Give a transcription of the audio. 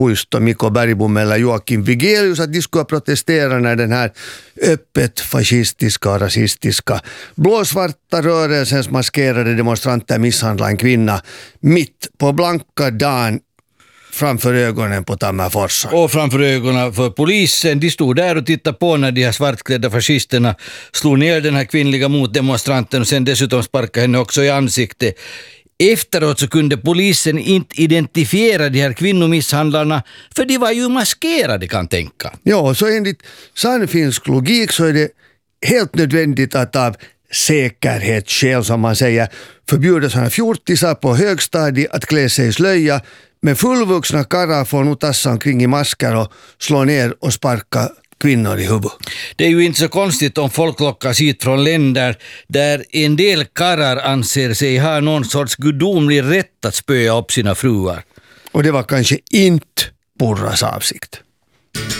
Puisto, Mikko Bergbom eller Joakim Vigelius att de skulle protestera när den här öppet fascistiska och rasistiska blåsvarta rörelsens maskerade demonstranter misshandlade en kvinna mitt på blanka dagen framför ögonen på Tammerfors. Och framför ögonen för polisen. De stod där och tittade på när de här svartklädda fascisterna slog ner den här kvinnliga motdemonstranten och sen dessutom sparkade henne också i ansiktet. Efteråt så kunde polisen inte identifiera de här kvinnomisshandlarna för de var ju maskerade, kan tänka. Ja, så enligt sann finsk logik så är det helt nödvändigt att av säkerhetsskäl, som man säger, förbjuda sådana fjortisar på högstadiet att klä sig i slöja, men fullvuxna karlar får nog tassa omkring i masker och slå ner och sparka kvinnor i huvudet. Det är ju inte så konstigt om folk lockas hit från länder där en del karlar anser sig ha någon sorts gudomlig rätt att spöa upp sina fruar. Och det var kanske inte Purras avsikt.